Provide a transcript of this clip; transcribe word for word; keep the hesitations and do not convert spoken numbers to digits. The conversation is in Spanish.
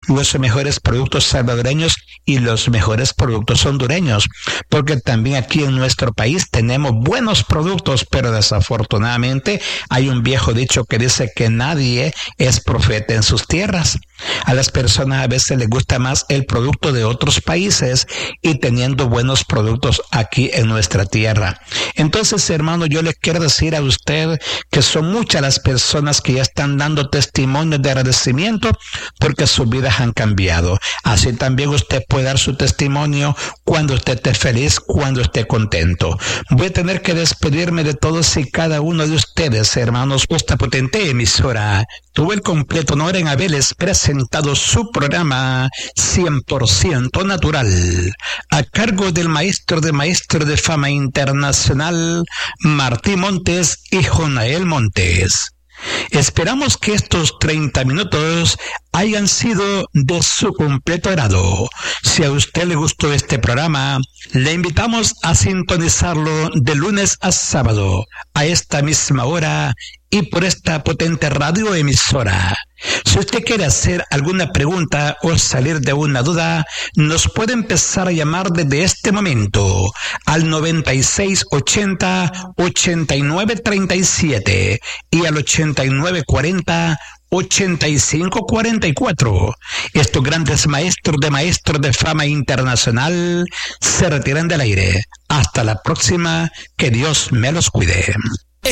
los mejores productos salvadoreños y los mejores productos hondureños, porque también aquí en nuestro país tenemos buenos productos, pero desafortunadamente hay un viejo dicho que dice que nadie es profeta en sus tierras. A las personas a veces les gusta más el producto de otros países y teniendo buenos productos aquí en nuestra tierra. Entonces, hermano, yo le quiero decir a usted que son muchas las personas que ya están dando testimonios de agradecimiento porque sus vidas han cambiado. Así también usted puede dar su testimonio cuando usted esté feliz, cuando esté contento. Voy a tener que despedirme de todos y cada uno de ustedes, hermanos. Esta potente emisora tuvo el completo honor en haberles presentado su programa cien por ciento natural, a cargo del maestro de maestro de fama internacional, Martín Montes y Jonael Montes. Esperamos que estos treinta minutos hayan sido de su completo agrado. Si a usted le gustó este programa, le invitamos a sintonizarlo de lunes a sábado, a esta misma hora y por esta potente radioemisora. Si usted quiere hacer alguna pregunta o salir de una duda, nos puede empezar a llamar desde este momento al noventa y seis ochenta ochenta y nueve treinta y siete y al ochenta y nueve cuarenta ochenta y cinco cuarenta y cuatro. Estos grandes maestros de maestros de fama internacional se retiran del aire. Hasta la próxima, que Dios me los cuide.